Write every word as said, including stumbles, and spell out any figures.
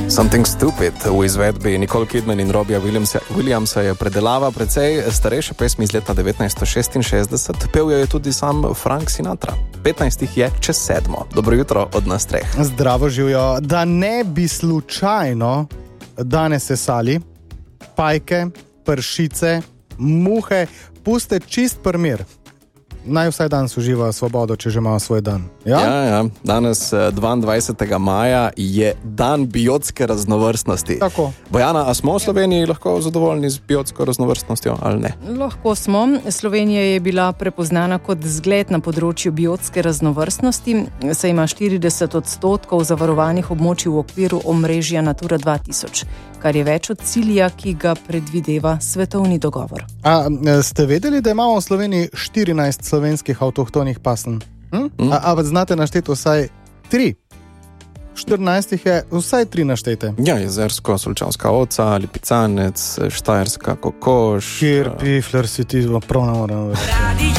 Something Stupid v izvedbi Nicole Kidman in Robbija Williamsa, Williamsa je predelava precej starejše pesmi iz leta devetnajststo šestinšestdeset. Pel jo je tudi sam Frank Sinatra. petnajst jih je čez sedmo. Dobro jutro od nas treh. Zdravo živijo. Da ne bi slučajno danes sesali pajke, pršice, muhe, puste čist primir. Naj vsaj danes uživa svobodo, če že ima svoj dan. Ja? Ja, ja. Danes, dvaindvajsetega maja, je dan biotske raznovrstnosti. Tako. Bojana, a smo v Sloveniji lahko zadovoljni z biotsko raznovrstnostjo ali ne? Lahko smo. Slovenija je bila prepoznana kot zgled na področju biotske raznovrstnosti, saj ima štirideset odstotkov zavarovanih območij v okviru omrežja Natura dva tisoč, kar je več od cilja, ki ga predvideva svetovni dogovor. A ste vedeli, da imamo v Sloveniji štirinajst slovenskih avtohtonih pasem? Hm? Mm. A, a znate našteti vsaj tri? štirinajst jih je vsaj tri naštete. Ja, jezersko, solčavska ovca, lipicanec, štajerska kokoš. Kjer pifler si ti prav ne moram.